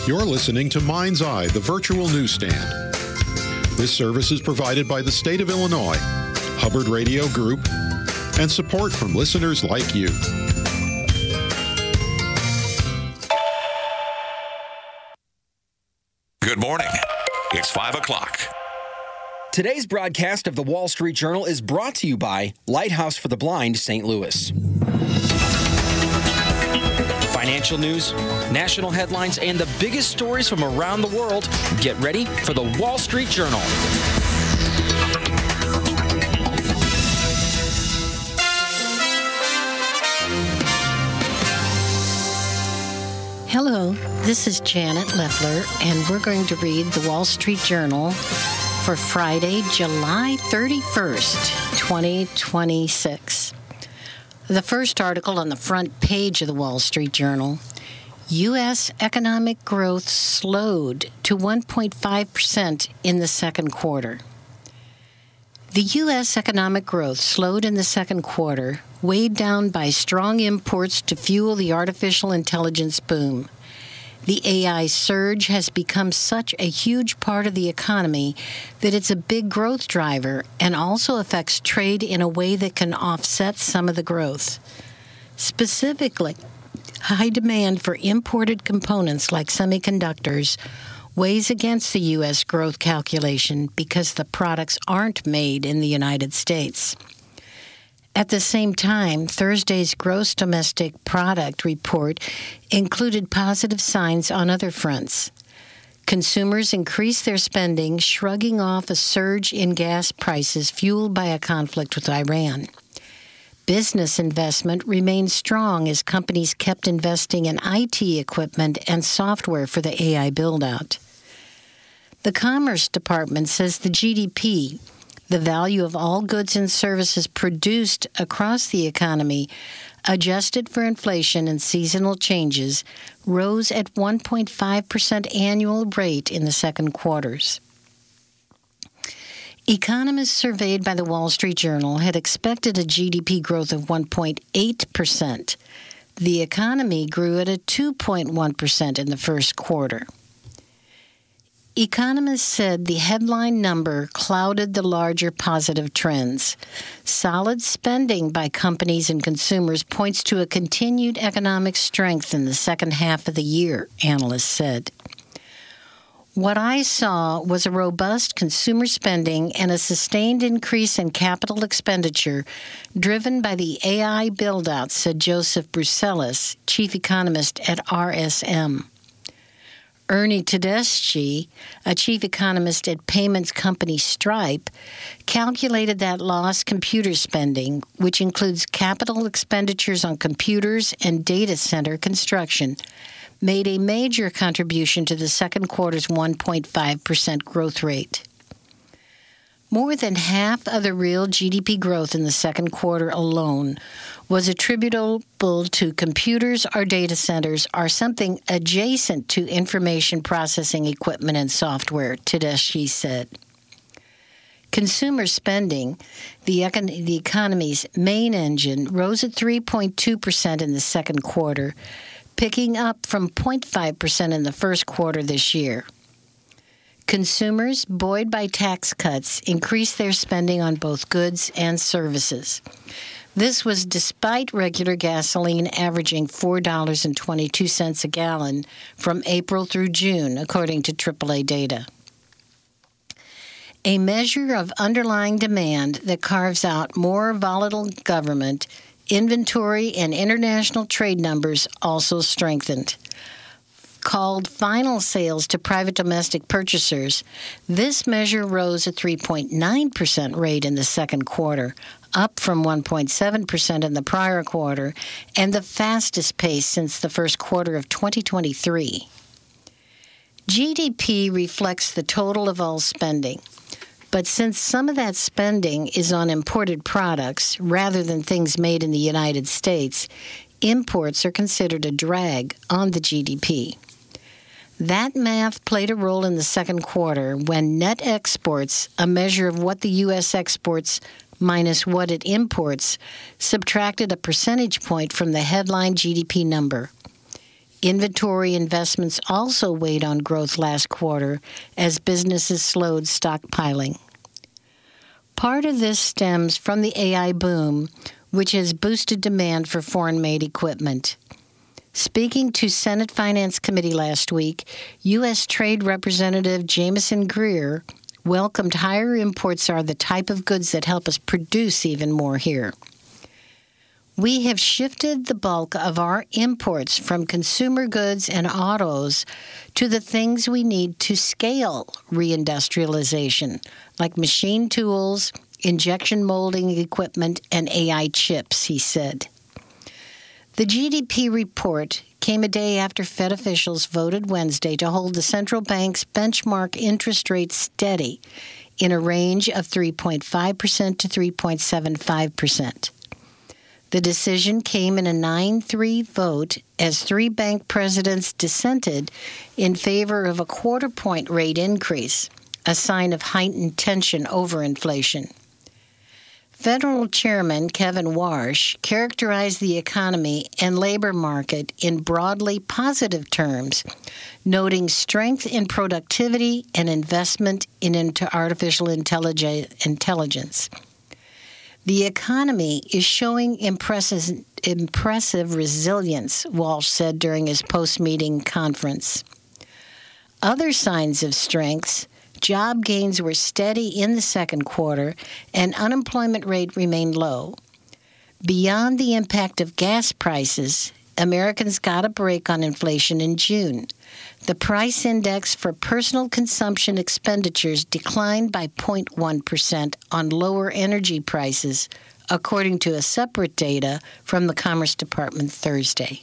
You're listening to Mind's Eye, the virtual newsstand. This service is provided by the state of Illinois, Hubbard Radio Group, and support from listeners like you. Good morning. It's 5 o'clock. Today's broadcast of the Wall Street Journal is brought to you by Lighthouse for the Blind, St. Louis. Financial news, national headlines, and the biggest stories from around the world. Get ready for the Wall Street Journal. Hello, this is Janet Leffler, and we're going to read the Wall Street Journal for Friday, July 31st, 2026. The first article on the front page of the Wall Street Journal, U.S. economic growth slowed to 1.5% in the second quarter. The U.S. economic growth slowed in the second quarter, weighed down by strong imports to fuel the artificial intelligence boom. The AI surge has become such a huge part of the economy that it's a big growth driver and also affects trade in a way that can offset some of the growth. Specifically, high demand for imported components like semiconductors weighs against the U.S. growth calculation because the products aren't made in the United States. At the same time, Thursday's gross domestic product report included positive signs on other fronts. Consumers increased their spending, shrugging off a surge in gas prices fueled by a conflict with Iran. Business investment remained strong as companies kept investing in IT equipment and software for the AI build-out. The Commerce Department says the GDP, the value of all goods and services produced across the economy, adjusted for inflation and seasonal changes, rose at 1.5% annual rate in the second quarters. Economists surveyed by the Wall Street Journal had expected a GDP growth of 1.8%. The economy grew at a 2.1% in the first quarter. Economists said the headline number clouded the larger positive trends. Solid spending by companies and consumers points to a continued economic strength in the second half of the year, analysts said. What I saw was a robust consumer spending and a sustained increase in capital expenditure driven by the AI build-out, said Joseph Bruselas, chief economist at RSM. Ernie Tedeschi, a chief economist at payments company Stripe, calculated that lost computer spending, which includes capital expenditures on computers and data center construction, made a major contribution to the second quarter's 1.5% growth rate. More than half of the real GDP growth in the second quarter alone was attributable to computers or data centers or something adjacent to information processing equipment and software, Tedeschi said. Consumer spending, the economy's main engine, rose at 3.2% in the second quarter, picking up from 0.5% in the first quarter this year. Consumers, buoyed by tax cuts, increased their spending on both goods and services. This was despite regular gasoline averaging $4.22 a gallon from April through June, according to AAA data. A measure of underlying demand that carves out more volatile government, inventory, and international trade numbers also strengthened. Called final sales to private domestic purchasers, this measure rose at 3.9% rate in the second quarter, up from 1.7% in the prior quarter, and the fastest pace since the first quarter of 2023. GDP reflects the total of all spending, but since some of that spending is on imported products rather than things made in the United States, imports are considered a drag on the GDP. That math played a role in the second quarter when net exports, a measure of what the U.S. exports minus what it imports, subtracted a percentage point from the headline GDP number. Inventory investments also weighed on growth last quarter as businesses slowed stockpiling. Part of this stems from the AI boom, which has boosted demand for foreign-made equipment. Speaking to Senate Finance Committee last week, U.S. Trade Representative Jamieson Greer welcomed higher imports are the type of goods that help us produce even more here. We have shifted the bulk of our imports from consumer goods and autos to the things we need to scale reindustrialization, like machine tools, injection molding equipment, and AI chips, he said. The GDP report came a day after Fed officials voted Wednesday to hold the central bank's benchmark interest rate steady in a range of 3.5% to 3.75%. The decision came in a 9-3 vote as three bank presidents dissented in favor of a quarter-point rate increase, a sign of heightened tension over inflation. Federal Chairman Kevin Warsh characterized the economy and labor market in broadly positive terms, noting strength in productivity and investment into artificial intelligence. The economy is showing impressive resilience, Walsh said during his post-meeting conference. Other signs of strength: job gains were steady in the second quarter, and unemployment rate remained low. Beyond the impact of gas prices, Americans got a break on inflation in June. The price index for personal consumption expenditures declined by 0.1% on lower energy prices, according to a separate data from the Commerce Department Thursday.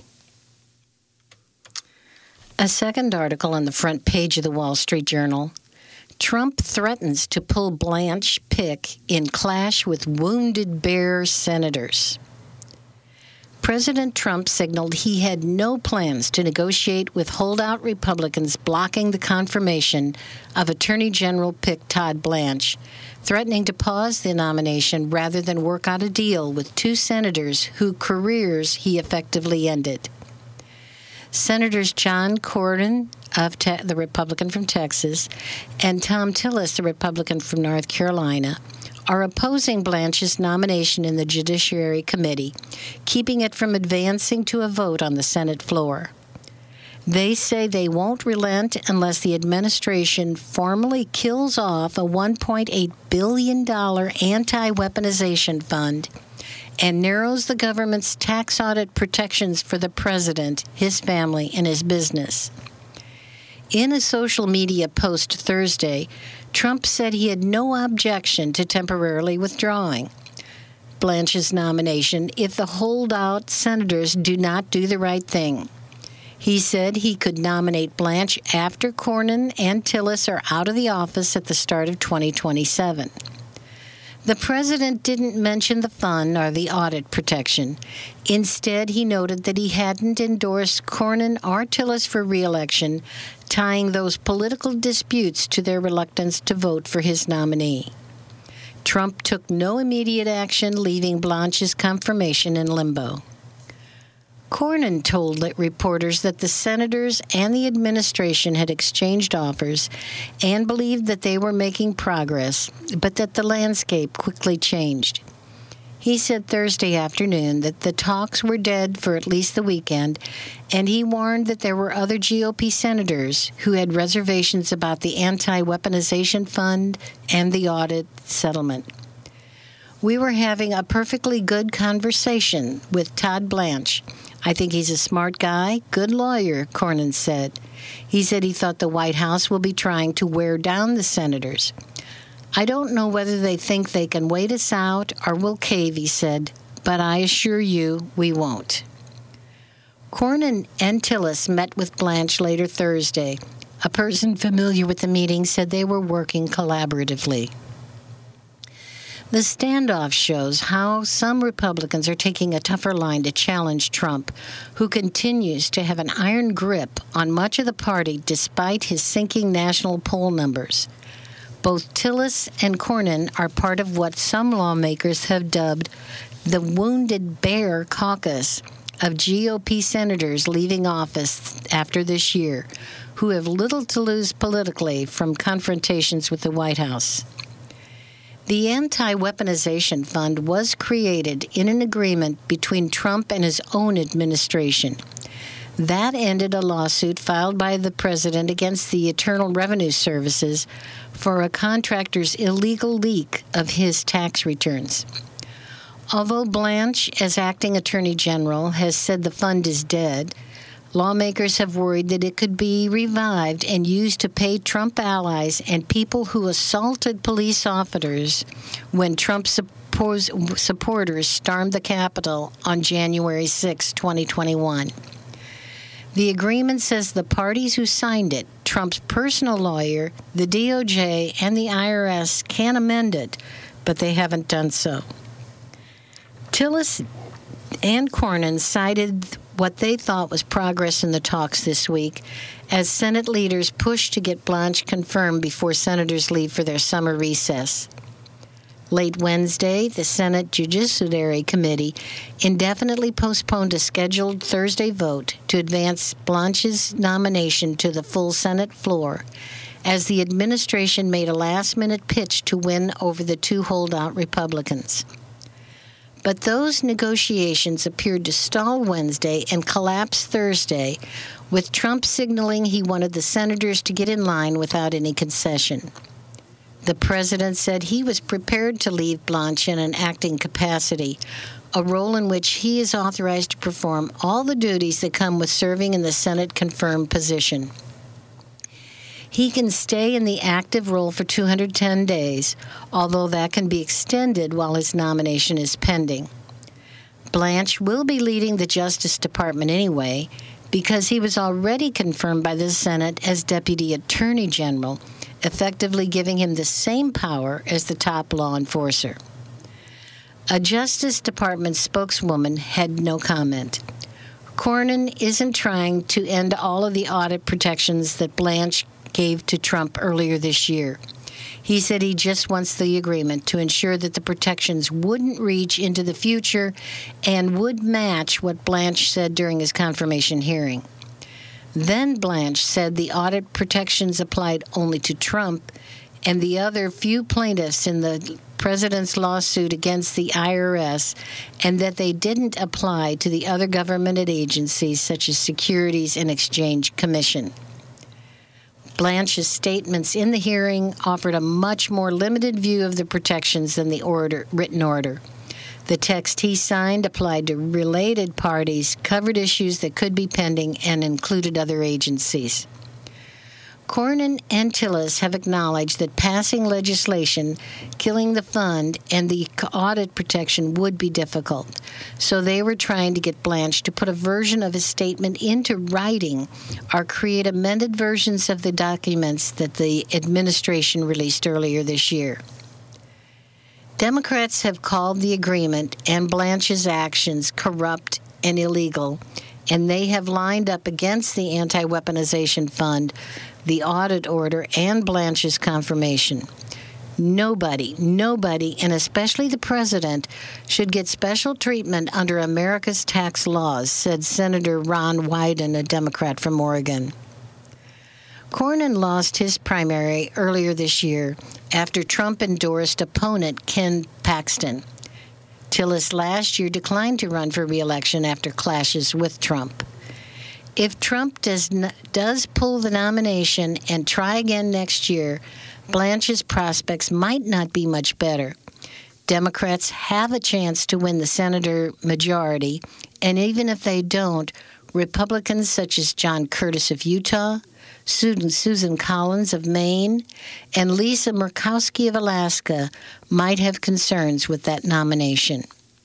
A second article on the front page of the Wall Street Journal: Trump threatens to pull Blanche Pick in clash with wounded bear senators. President Trump signaled he had no plans to negotiate with holdout Republicans blocking the confirmation of Attorney General pick Todd Blanche, threatening to pause the nomination rather than work out a deal with two senators whose careers he effectively ended. Senators John Cornyn, the Republican from Texas, and Thom Tillis, the Republican from North Carolina, are opposing Blanche's nomination in the Judiciary Committee, keeping it from advancing to a vote on the Senate floor. They say they won't relent unless the administration formally kills off a $1.8 billion anti-weaponization fund and narrows the government's tax audit protections for the president, his family, and his business. In a social media post Thursday, Trump said he had no objection to temporarily withdrawing Blanche's nomination if the holdout senators do not do the right thing. He said he could nominate Blanche after Cornyn and Tillis are out of the office at the start of 2027. The president didn't mention the fund or the audit protection. Instead, he noted that he hadn't endorsed Cornyn or Tillis for re-election, tying those political disputes to their reluctance to vote for his nominee. Trump took no immediate action, leaving Blanche's confirmation in limbo. Cornyn told reporters that the senators and the administration had exchanged offers and believed that they were making progress, but that the landscape quickly changed. He said Thursday afternoon that the talks were dead for at least the weekend, and he warned that there were other GOP senators who had reservations about the anti-weaponization fund and the audit settlement. We were having a perfectly good conversation with Todd Blanche. I think he's a smart guy, good lawyer, Cornyn said. He said he thought the White House will be trying to wear down the senators. I don't know whether they think they can wait us out or will cave, he said, but I assure you we won't. Cornyn and Tillis met with Blanche later Thursday. A person familiar with the meeting said they were working collaboratively. The standoff shows how some Republicans are taking a tougher line to challenge Trump, who continues to have an iron grip on much of the party despite his sinking national poll numbers. Both Tillis and Cornyn are part of what some lawmakers have dubbed the Wounded Bear Caucus, of GOP senators leaving office after this year who have little to lose politically from confrontations with the White House. The Anti-Weaponization Fund was created in an agreement between Trump and his own administration. That ended a lawsuit filed by the president against the Internal Revenue Services for a contractor's illegal leak of his tax returns. Although Blanche, as acting attorney general, has said the fund is dead, lawmakers have worried that it could be revived and used to pay Trump allies and people who assaulted police officers when Trump supporters stormed the Capitol on January 6, 2021. The agreement says the parties who signed it, Trump's personal lawyer, the DOJ, and the IRS, can amend it, but they haven't done so. Tillis and Cornyn cited what they thought was progress in the talks this week as Senate leaders pushed to get Blanche confirmed before senators leave for their summer recess. Late Wednesday, the Senate Judiciary Committee indefinitely postponed a scheduled Thursday vote to advance Blanche's nomination to the full Senate floor as the administration made a last-minute pitch to win over the two holdout Republicans. But those negotiations appeared to stall Wednesday and collapse Thursday, with Trump signaling he wanted the senators to get in line without any concession. The president said he was prepared to leave Blanche in an acting capacity, a role in which he is authorized to perform all the duties that come with serving in the Senate-confirmed position. He can stay in the active role for 210 days, although that can be extended while his nomination is pending. Blanche will be leading the Justice Department anyway, because he was already confirmed by the Senate as Deputy Attorney General, effectively giving him the same power as the top law enforcer. A Justice Department spokeswoman had no comment. Cornyn isn't trying to end all of the audit protections that Blanche gave to Trump earlier this year. He said he just wants the agreement to ensure that the protections wouldn't reach into the future and would match what Blanche said during his confirmation hearing. Then Blanche said the audit protections applied only to Trump and the other few plaintiffs in the president's lawsuit against the IRS, and that they didn't apply to the other government agencies such as Securities and Exchange Commission. Blanche's statements in the hearing offered a much more limited view of the protections than the written order. The text he signed applied to related parties, covered issues that could be pending, and included other agencies. Cornyn and Tillis have acknowledged that passing legislation, killing the fund, and the audit protection would be difficult. So they were trying to get Blanche to put a version of his statement into writing or create amended versions of the documents that the administration released earlier this year. Democrats have called the agreement and Blanche's actions corrupt and illegal, and they have lined up against the Anti-Weaponization Fund, the audit order, and Blanche's confirmation. Nobody, and especially the president, should get special treatment under America's tax laws, said Senator Ron Wyden, a Democrat from Oregon. Cornyn lost his primary earlier this year after Trump endorsed opponent Ken Paxton. Tillis last year declined to run for re-election after clashes with Trump. If Trump does pull the nomination and try again next year, Blanche's prospects might not be much better. Democrats have a chance to win the senator majority, and even if they don't, Republicans such as John Curtis of Utah, Susan Collins of Maine, and Lisa Murkowski of Alaska might have concerns with that nomination.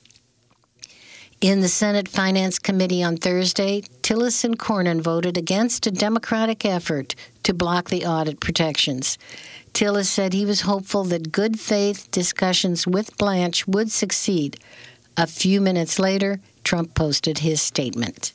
In the Senate Finance Committee on Thursday, Tillis and Cornyn voted against a Democratic effort to block the audit protections. Tillis said he was hopeful that good faith discussions with Blanche would succeed. A few minutes later, Trump posted his statement.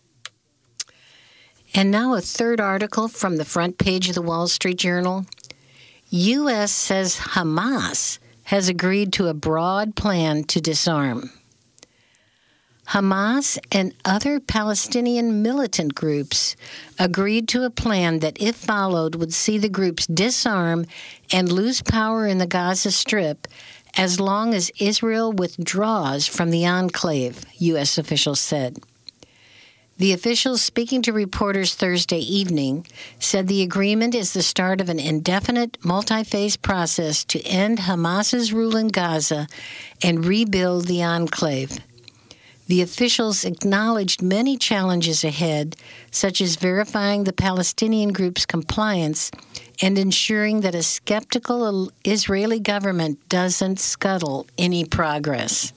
And now a third article from the front page of the Wall Street Journal. U.S. says Hamas has agreed to a broad plan to disarm. Hamas and other Palestinian militant groups agreed to a plan that, if followed, would see the groups disarm and lose power in the Gaza Strip as long as Israel withdraws from the enclave, U.S. officials said. The officials, speaking to reporters Thursday evening, said the agreement is the start of an indefinite, multi-phase process to end Hamas's rule in Gaza and rebuild the enclave. The officials acknowledged many challenges ahead, such as verifying the Palestinian group's compliance and ensuring that a skeptical Israeli government doesn't scuttle any progress.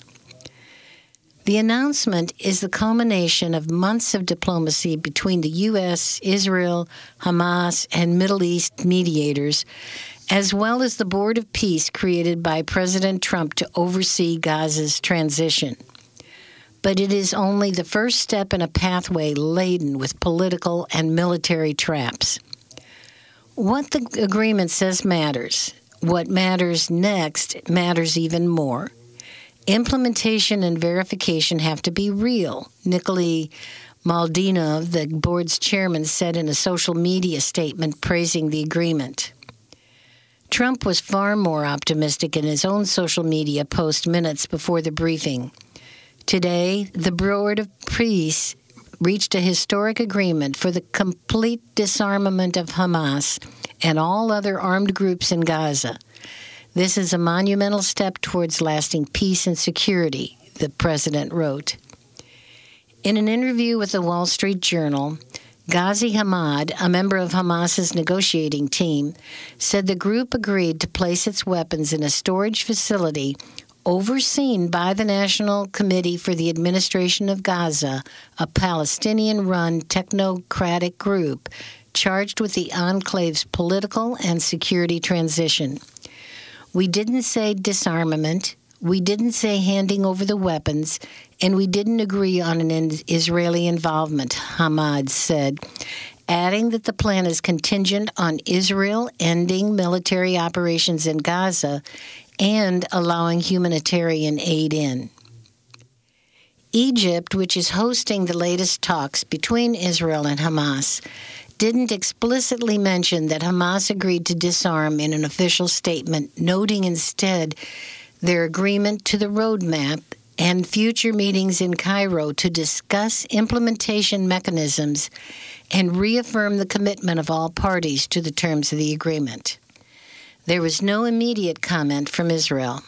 The announcement is the culmination of months of diplomacy between the U.S., Israel, Hamas, and Middle East mediators, as well as the Board of Peace created by President Trump to oversee Gaza's transition. But it is only the first step in a pathway laden with political and military traps. What the agreement says matters. What matters next matters even more. Implementation and verification have to be real, Nikolai Maldinov, the board's chairman, said in a social media statement praising the agreement. Trump was far more optimistic in his own social media post minutes before the briefing. Today, the Board of Peace reached a historic agreement for the complete disarmament of Hamas and all other armed groups in Gaza. This is a monumental step towards lasting peace and security, the president wrote. In an interview with the Wall Street Journal, Ghazi Hamad, a member of Hamas's negotiating team, said the group agreed to place its weapons in a storage facility overseen by the National Committee for the Administration of Gaza, a Palestinian-run technocratic group charged with the enclave's political and security transition. We didn't say disarmament, we didn't say handing over the weapons, and we didn't agree on an Israeli involvement, Hamad said, adding that the plan is contingent on Israel ending military operations in Gaza and allowing humanitarian aid in. Egypt, which is hosting the latest talks between Israel and Hamas, didn't explicitly mention that Hamas agreed to disarm in an official statement, noting instead their agreement to the roadmap and future meetings in Cairo to discuss implementation mechanisms and reaffirm the commitment of all parties to the terms of the agreement. There was no immediate comment from Israel.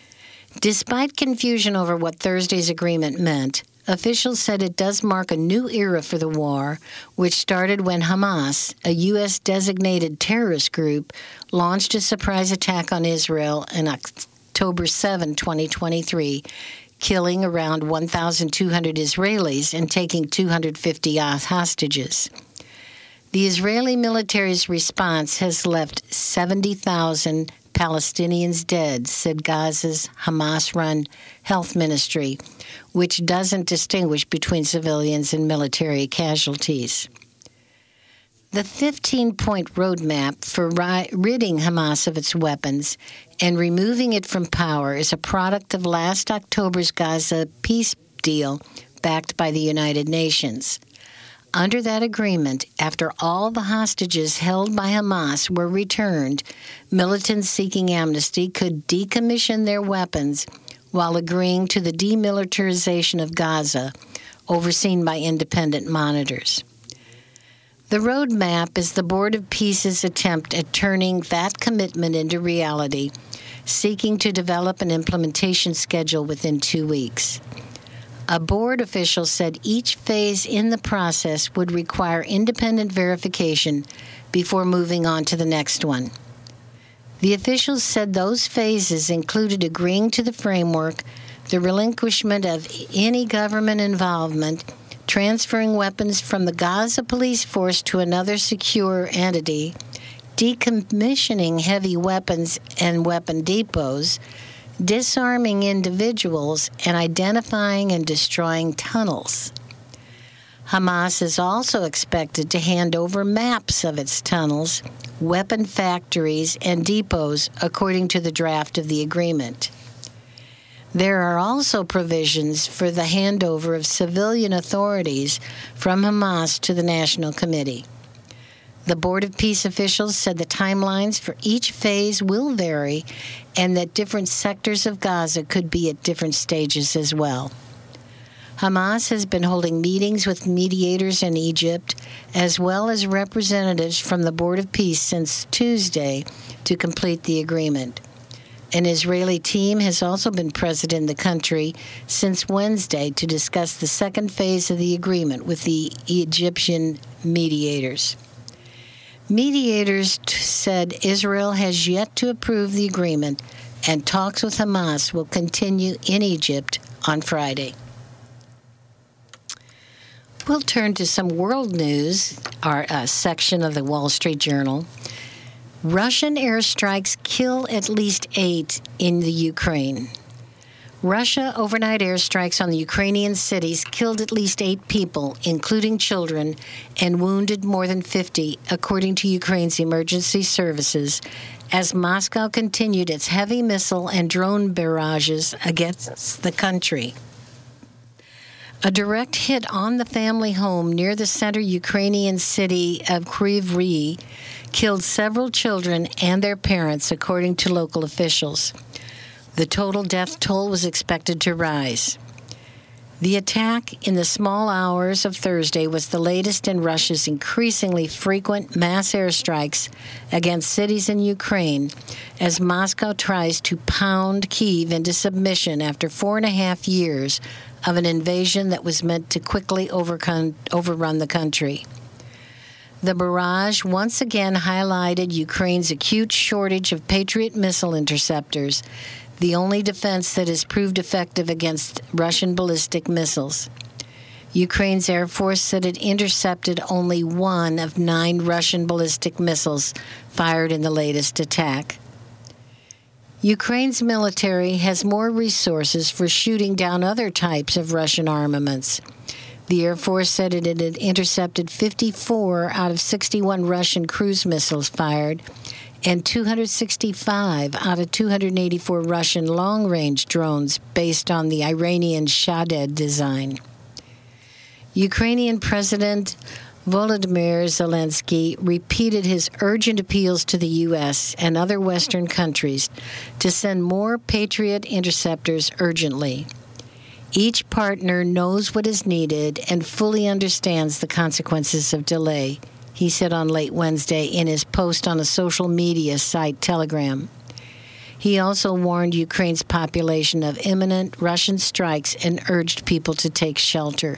Despite confusion over what Thursday's agreement meant, officials said it does mark a new era for the war, which started when Hamas, a U.S.-designated terrorist group, launched a surprise attack on Israel on October 7, 2023, killing around 1,200 Israelis and taking 250 hostages. The Israeli military's response has left 70,000 Palestinians dead, said Gaza's Hamas-run health ministry, which doesn't distinguish between civilians and military casualties. The 15-point roadmap for ridding Hamas of its weapons and removing it from power is a product of last October's Gaza peace deal backed by the United Nations. Under that agreement, after all the hostages held by Hamas were returned, militants seeking amnesty could decommission their weapons while agreeing to the demilitarization of Gaza, overseen by independent monitors. The roadmap is the Board of Peace's attempt at turning that commitment into reality, seeking to develop an implementation schedule within 2 weeks. A board official said each phase in the process would require independent verification before moving on to the next one. The officials said those phases included agreeing to the framework, the relinquishment of any government involvement, transferring weapons from the Gaza police force to another secure entity, decommissioning heavy weapons and weapon depots, disarming individuals, and identifying and destroying tunnels. Hamas is also expected to hand over maps of its tunnels, weapon factories, and depots, according to the draft of the agreement. There are also provisions for the handover of civilian authorities from Hamas to the National Committee. The Board of Peace officials said the timelines for each phase will vary and that different sectors of Gaza could be at different stages as well. Hamas has been holding meetings with mediators in Egypt, as well as representatives from the Board of Peace since Tuesday to complete the agreement. An Israeli team has also been present in the country since Wednesday to discuss the second phase of the agreement with the Egyptian mediators. Mediators said Israel has yet to approve the agreement, and talks with Hamas will continue in Egypt on Friday. We'll turn to some world news, our section of the Wall Street Journal. Russian airstrikes kill at least 8 in the Ukraine. Russia overnight airstrikes on the Ukrainian cities killed at least 8 people, including children, and wounded more than 50, according to Ukraine's emergency services, as Moscow continued its heavy missile and drone barrages against the country. A direct hit on the family home near the center Ukrainian city of Kryvyi Rih killed several children and their parents, according to local officials. The total death toll was expected to rise. The attack in the small hours of Thursday was the latest in Russia's increasingly frequent mass airstrikes against cities in Ukraine as Moscow tries to pound Kyiv into submission after 4.5 years of an invasion that was meant to quickly overrun the country. The barrage once again highlighted Ukraine's acute shortage of Patriot missile interceptors, the only defense that has proved effective against Russian ballistic missiles. Ukraine's Air Force said it intercepted only 1 of 9 Russian ballistic missiles fired in the latest attack. Ukraine's military has more resources for shooting down other types of Russian armaments. The Air Force said it had intercepted 54 out of 61 Russian cruise missiles fired and 265 out of 284 Russian long-range drones based on the Iranian Shahed design. Ukrainian President Volodymyr Zelensky repeated his urgent appeals to the U.S. and other Western countries to send more Patriot interceptors urgently. Each partner knows what is needed and fully understands the consequences of delay, he said on late Wednesday in his post on a social media site Telegram. He also warned Ukraine's population of imminent Russian strikes and urged people to take shelter.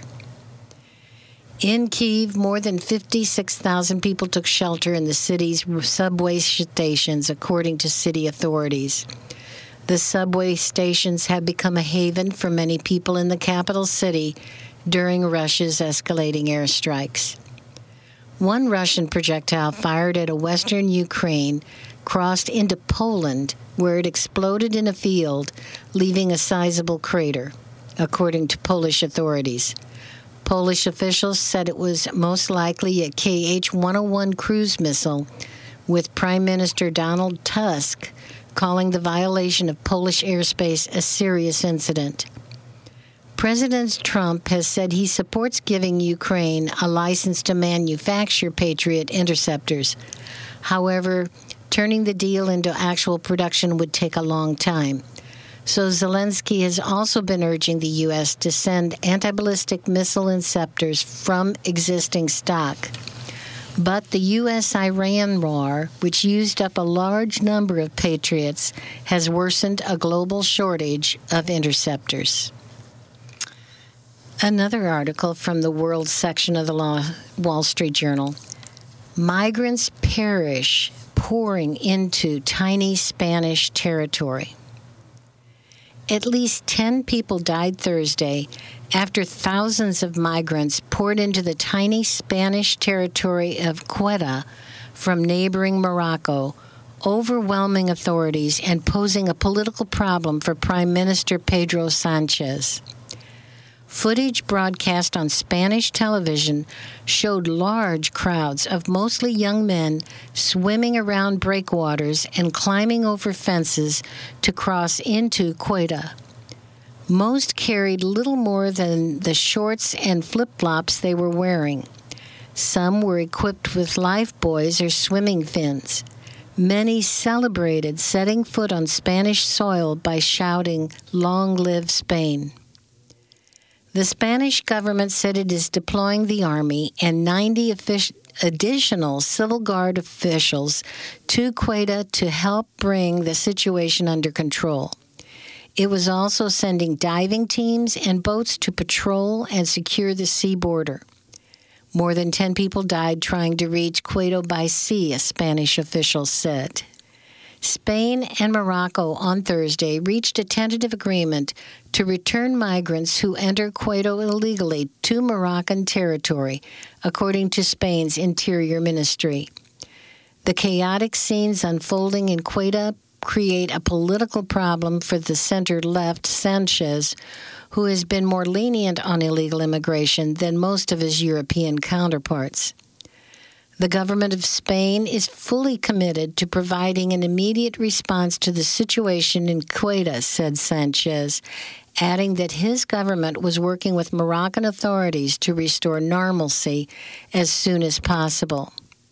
In Kyiv, more than 56,000 people took shelter in the city's subway stations, according to city authorities. The subway stations have become a haven for many people in the capital city during Russia's escalating airstrikes. One Russian projectile fired at a western Ukraine crossed into Poland, where it exploded in a field, leaving a sizable crater, according to Polish authorities. Polish officials said it was most likely a Kh-101 cruise missile, with Prime Minister Donald Tusk calling the violation of Polish airspace a serious incident. President Trump has said he supports giving Ukraine a license to manufacture Patriot interceptors. However, turning the deal into actual production would take a long time. So Zelensky has also been urging the U.S. to send anti-ballistic missile interceptors from existing stock. But the U.S.-Iran war, which used up a large number of Patriots, has worsened a global shortage of interceptors. Another article from the World section of the Wall Street Journal. Migrants perish pouring into tiny Spanish territory. At least 10 people died Thursday after thousands of migrants poured into the tiny Spanish territory of Ceuta from neighboring Morocco, overwhelming authorities and posing a political problem for Prime Minister Pedro Sanchez. Footage broadcast on Spanish television showed large crowds of mostly young men swimming around breakwaters and climbing over fences to cross into Ceuta. Most carried little more than the shorts and flip-flops they were wearing. Some were equipped with lifebuoys or swimming fins. Many celebrated setting foot on Spanish soil by shouting, "Long live Spain." The Spanish government said it is deploying the army and 90 additional civil guard officials to Ceuta to help bring the situation under control. It was also sending diving teams and boats to patrol and secure the sea border. More than 10 people died trying to reach Ceuta by sea, a Spanish official said. Spain and Morocco on Thursday reached a tentative agreement to return migrants who enter Ceuta illegally to Moroccan territory, according to Spain's Interior Ministry. The chaotic scenes unfolding in Ceuta create a political problem for the center-left Sanchez, who has been more lenient on illegal immigration than most of his European counterparts. The government of Spain is fully committed to providing an immediate response to the situation in Ceuta, said Sanchez, adding that his government was working with Moroccan authorities to restore normalcy as soon as possible.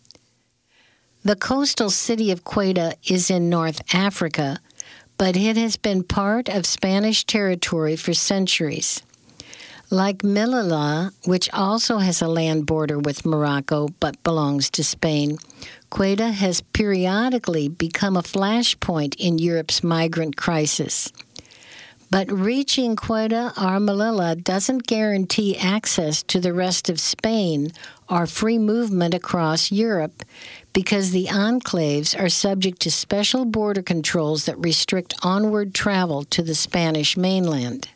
The coastal city of Ceuta is in North Africa, but it has been part of Spanish territory for centuries. Like Melilla, which also has a land border with Morocco but belongs to Spain, Ceuta has periodically become a flashpoint in Europe's migrant crisis. But reaching Ceuta or Melilla doesn't guarantee access to the rest of Spain or free movement across Europe, because the enclaves are subject to special border controls that restrict onward travel to the Spanish mainland.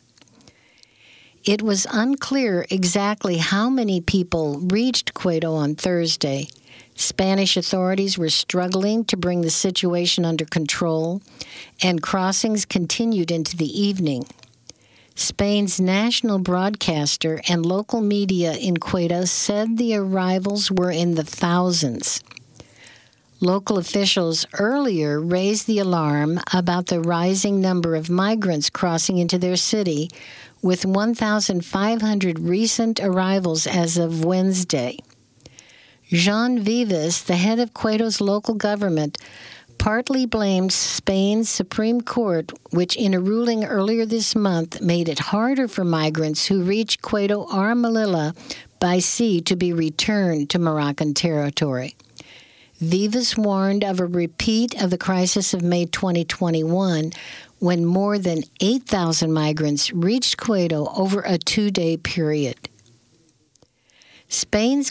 It was unclear exactly how many people reached Ceuta on Thursday. Spanish authorities were struggling to bring the situation under control, and crossings continued into the evening. Spain's national broadcaster and local media in Ceuta said the arrivals were in the thousands. Local officials earlier raised the alarm about the rising number of migrants crossing into their city, with 1,500 recent arrivals as of Wednesday. Jean Vives, the head of Ceuta's local government, partly blamed Spain's Supreme Court, which in a ruling earlier this month made it harder for migrants who reach Ceuta or Melilla by sea to be returned to Moroccan territory. Vives warned of a repeat of the crisis of May 2021, when more than 8,000 migrants reached Ceuta over a 2-day period. Spain's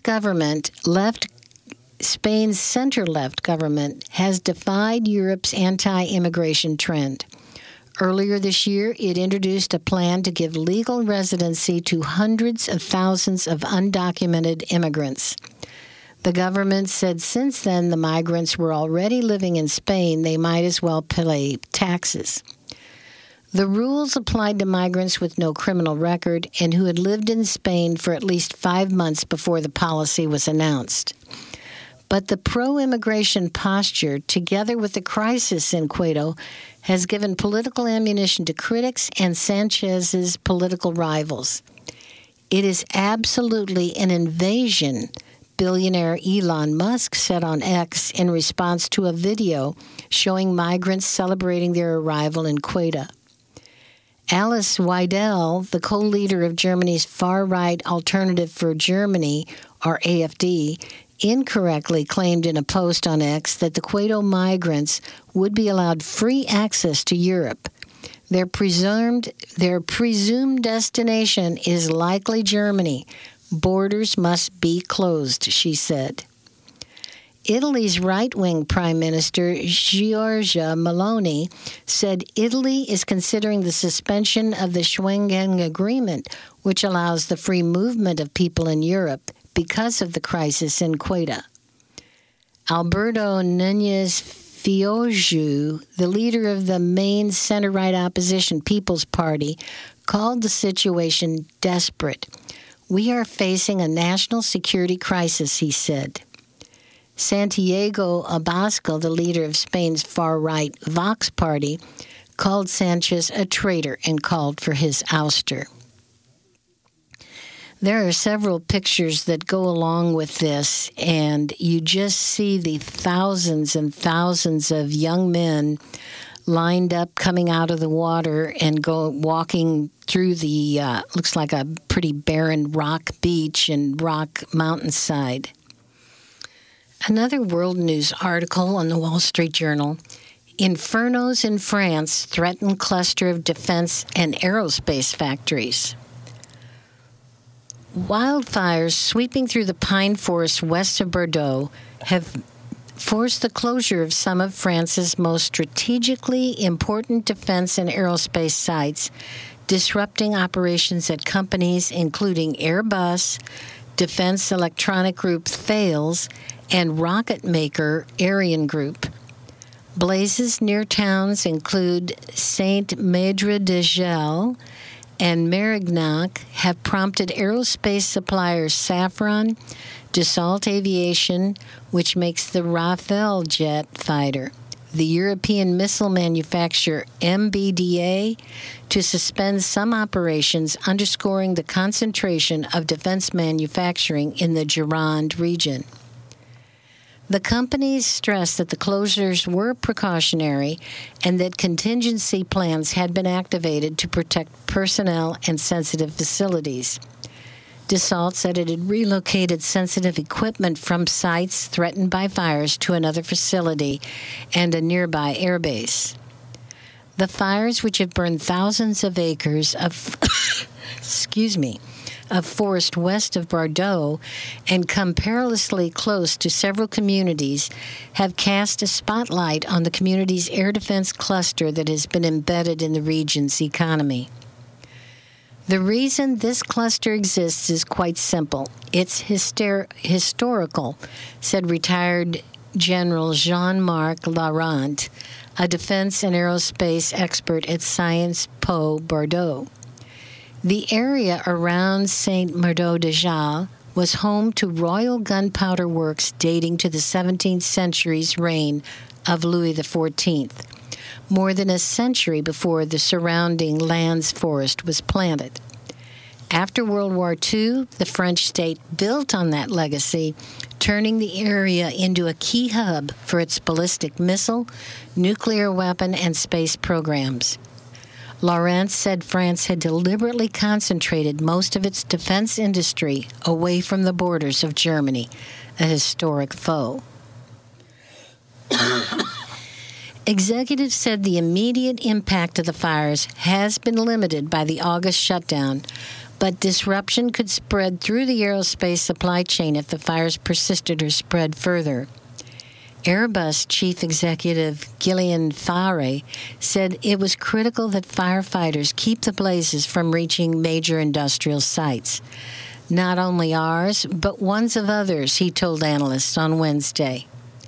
center-left government has defied Europe's anti-immigration trend. Earlier this year, it introduced a plan to give legal residency to hundreds of thousands of undocumented immigrants. The government said since then the migrants were already living in Spain, they might as well pay taxes. The rules applied to migrants with no criminal record and who had lived in Spain for at least 5 months before the policy was announced. But the pro-immigration posture, together with the crisis in Ceuta, has given political ammunition to critics and Sanchez's political rivals. It is absolutely an invasion, billionaire Elon Musk said on X in response to a video showing migrants celebrating their arrival in Ceuta. Alice Weidel, the co-leader of Germany's far-right Alternative for Germany, or AfD, incorrectly claimed in a post on X that the Ceuta migrants would be allowed free access to Europe. Their presumed destination is likely Germany. Borders must be closed, she said. Italy's right-wing Prime Minister Giorgia Meloni said Italy is considering the suspension of the Schengen Agreement, which allows the free movement of people in Europe, because of the crisis in Ceuta. Alberto Núñez Feijóo, the leader of the main center-right opposition People's Party, called the situation desperate. We are facing a national security crisis, he said. Santiago Abascal, the leader of Spain's far-right Vox Party, called Sanchez a traitor and called for his ouster. There are several pictures that go along with this, and you just see the thousands and thousands of young men lined up coming out of the water and walking through the, looks like a pretty barren rock beach and rock mountainside. Another World News article on the Wall Street Journal: Infernos in France threaten cluster of defense and aerospace factories. Wildfires sweeping through the pine forest west of Bordeaux have forced the closure of some of France's most strategically important defense and aerospace sites, disrupting operations at companies including Airbus, Defense Electronic Group Thales, and rocket maker Ariane Group. Blazes near towns include Saint-Médard-de-Gel and Mérignac have prompted aerospace suppliers Safran, Dassault Aviation, which makes the Rafale jet fighter, the European missile manufacturer MBDA, to suspend some operations, underscoring the concentration of defense manufacturing in the Gironde region. The companies stressed that the closures were precautionary and that contingency plans had been activated to protect personnel and sensitive facilities. Dassault said it had relocated sensitive equipment from sites threatened by fires to another facility and a nearby airbase. The fires, which have burned thousands of acres of of forest west of Bordeaux and come perilously close to several communities, have cast a spotlight on the community's air defense cluster that has been embedded in the region's economy. The reason this cluster exists is quite simple. It's historical, said retired General Jean-Marc Laurent, a defense and aerospace expert at Sciences Po Bordeaux. The area around Saint-Médard-de-Gel was home to Royal Gunpowder Works dating to the 17th century's reign of Louis XIV, more than a century before the surrounding lands forest was planted. After World War II, the French state built on that legacy, turning the area into a key hub for its ballistic missile, nuclear weapon, and space programs. Laurent said France had deliberately concentrated most of its defense industry away from the borders of Germany, a historic foe. Executives said the immediate impact of the fires has been limited by the August shutdown, but disruption could spread through the aerospace supply chain if the fires persisted or spread further. Airbus chief executive Gillian Faré said it was critical that firefighters keep the blazes from reaching major industrial sites. Not only ours, but ones of others, he told analysts on Wednesday.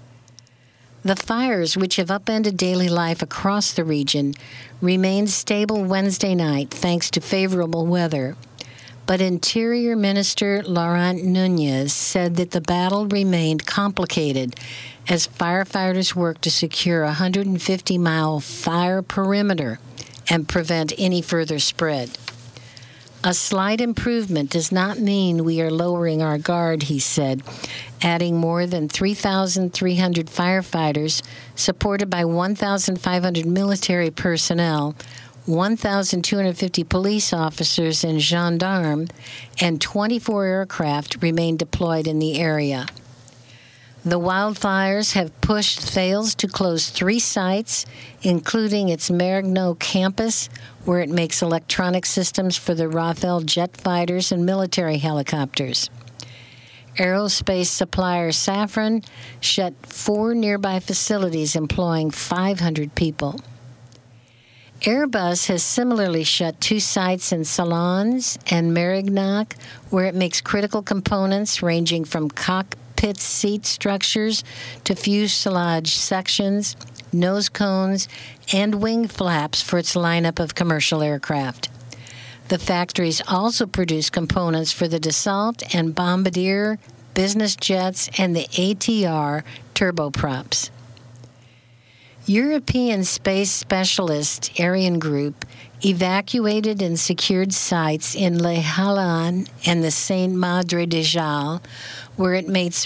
The fires, which have upended daily life across the region, remained stable Wednesday night thanks to favorable weather. But Interior Minister Laurent Nunez said that the battle remained complicated as firefighters worked to secure a 150-mile fire perimeter and prevent any further spread. A slight improvement does not mean we are lowering our guard, he said, adding more than 3,300 firefighters, supported by 1,500 military personnel, 1,250 police officers and gendarmes, and 24 aircraft remain deployed in the area. The wildfires have pushed Thales to close 3 sites, including its Mérignac campus, where it makes electronic systems for the Rafale jet fighters and military helicopters. Aerospace supplier Safran shut 4 nearby facilities employing 500 people. Airbus has similarly shut 2 sites in Salons and Mérignac, where it makes critical components ranging from cockpit seat structures to fuselage sections, nose cones, and wing flaps for its lineup of commercial aircraft. The factories also produce components for the Dassault and Bombardier business jets and the ATR turboprops. European space specialist Ariane Group evacuated and secured sites in Le Halon and the Sainte Madre de Jalles, where it makes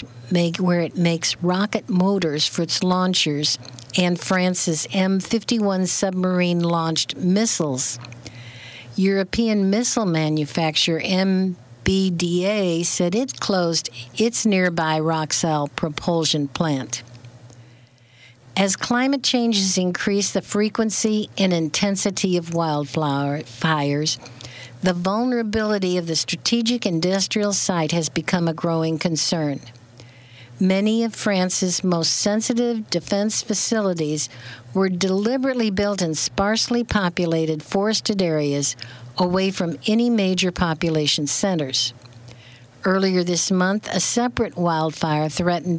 rocket motors for its launchers and France's M51 submarine-launched missiles. European missile manufacturer MBDA said it closed its nearby Roxelle propulsion plant. As climate changes increase the frequency and intensity of wildfires, the vulnerability of the strategic industrial site has become a growing concern. Many of France's most sensitive defense facilities were deliberately built in sparsely populated forested areas away from any major population centers. Earlier this month, a separate wildfire threatened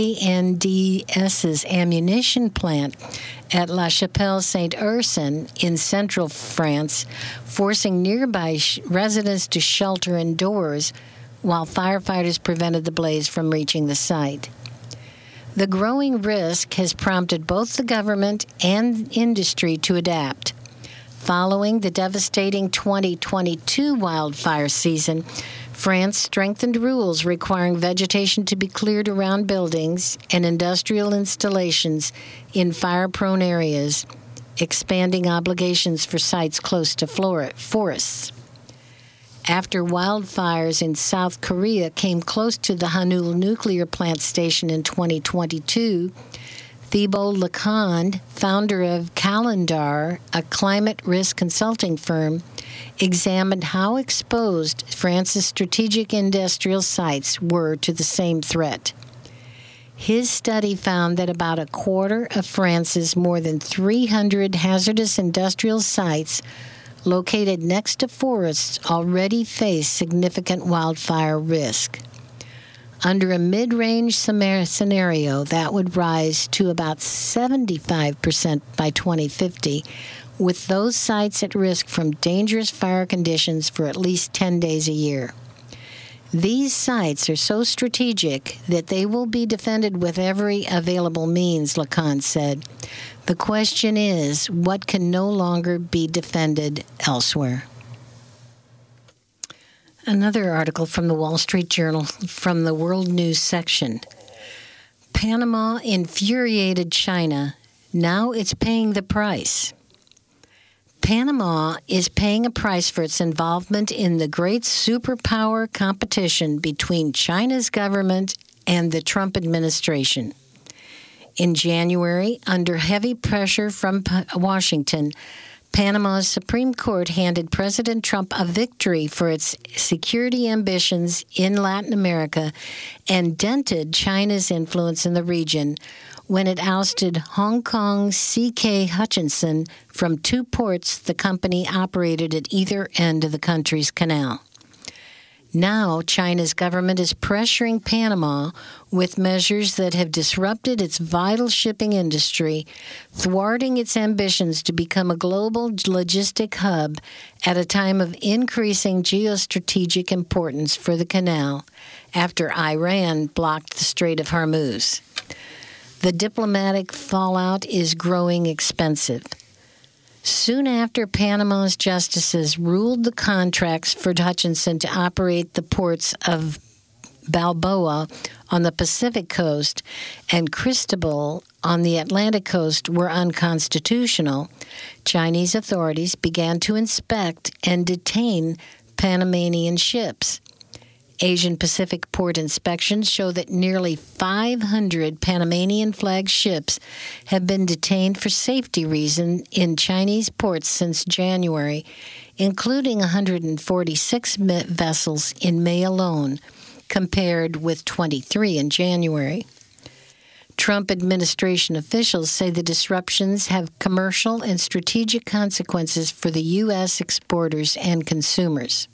KNDS's ammunition plant at La Chapelle-Saint-Ursin in central France, forcing nearby residents to shelter indoors while firefighters prevented the blaze from reaching the site. The growing risk has prompted both the government and industry to adapt. Following the devastating 2022 wildfire season, France strengthened rules requiring vegetation to be cleared around buildings and industrial installations in fire-prone areas, expanding obligations for sites close to forests. After wildfires in South Korea came close to the Hanul nuclear plant station in 2022, Thibault Lecond, founder of Calendar, a climate risk consulting firm, examined how exposed France's strategic industrial sites were to the same threat. His study found that about a quarter of France's more than 300 hazardous industrial sites located next to forests already face significant wildfire risk. Under a mid-range scenario, that would rise to about 75% by 2050, with those sites at risk from dangerous fire conditions for at least 10 days a year. These sites are so strategic that they will be defended with every available means, Lecond said. The question is, what can no longer be defended elsewhere? Another article from the Wall Street Journal from the World News section. Panama infuriated China. Now it's paying the price. Panama is paying a price for its involvement in the great superpower competition between China's government and the Trump administration. In January, under heavy pressure from Washington, Panama's Supreme Court handed President Trump a victory for its security ambitions in Latin America and dented China's influence in the region when it ousted Hong Kong's C.K. Hutchison from two ports the company operated at either end of the country's canal. Now, China's government is pressuring Panama with measures that have disrupted its vital shipping industry, thwarting its ambitions to become a global logistic hub at a time of increasing geostrategic importance for the canal, after Iran blocked the Strait of Hormuz. The diplomatic fallout is growing expensive. Soon after Panama's justices ruled the contracts for Hutchison to operate the ports of Balboa on the Pacific coast and Cristobal on the Atlantic coast were unconstitutional, Chinese authorities began to inspect and detain Panamanian ships. Asian Pacific port inspections show that nearly 500 Panamanian-flagged ships have been detained for safety reasons in Chinese ports since January, including 146 vessels in May alone, compared with 23 in January. Trump administration officials say the disruptions have commercial and strategic consequences for the U.S. exporters and consumers.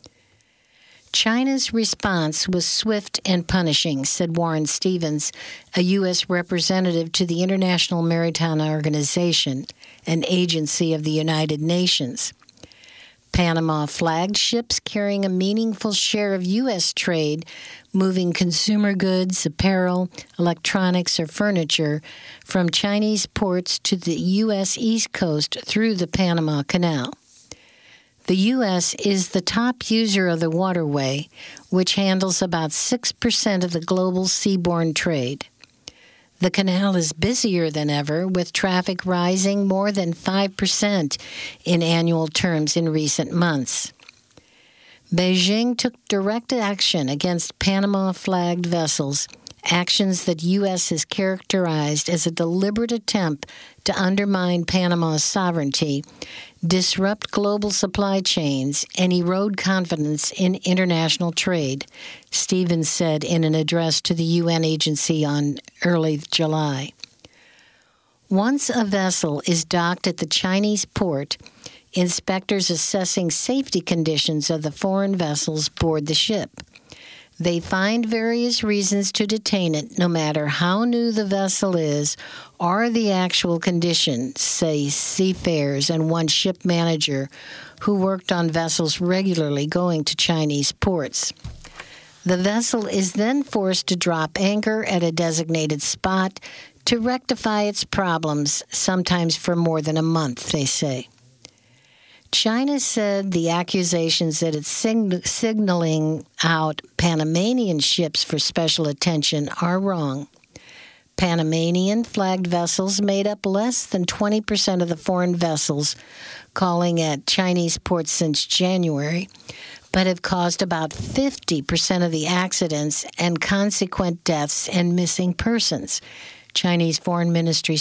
China's response was swift and punishing, said Warren Stevens, a U.S. representative to the International Maritime Organization, an agency of the United Nations. Panama flagged ships carrying a meaningful share of U.S. trade, moving consumer goods, apparel, electronics, or furniture from Chinese ports to the U.S. East Coast through the Panama Canal. The U.S. is the top user of the waterway, which handles about 6% of the global seaborne trade. The canal is busier than ever, with traffic rising more than 5% in annual terms in recent months. Beijing took direct action against Panama-flagged vessels, actions that U.S. has characterized as a deliberate attempt to undermine Panama's sovereignty, disrupt global supply chains, and erode confidence in international trade, Stevens said in an address to the UN agency on early July. Once a vessel is docked at the Chinese port, inspectors assessing safety conditions of the foreign vessels board the ship. They find various reasons to detain it, no matter how new the vessel is or the actual condition, say seafarers and one ship manager who worked on vessels regularly going to Chinese ports. The vessel is then forced to drop anchor at a designated spot to rectify its problems, sometimes for more than a month, they say. China said the accusations that it's signaling out Panamanian ships for special attention are wrong. Panamanian-flagged vessels made up less than 20% of the foreign vessels calling at Chinese ports since January, but have caused about 50% of the accidents and consequent deaths and missing persons. Chinese Foreign Ministry